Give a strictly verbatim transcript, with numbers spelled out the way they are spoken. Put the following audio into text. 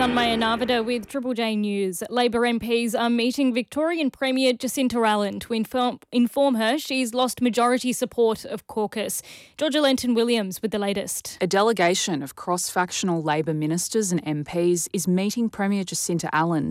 Sunmaya Narvada with Triple J News. Labor M Ps are meeting Victorian Premier Jacinta Allen to inform, inform her she's lost majority support of caucus. Georgia Lenton-Williams with the latest. A delegation of cross-factional Labor ministers and M Ps is meeting Premier Jacinta Allen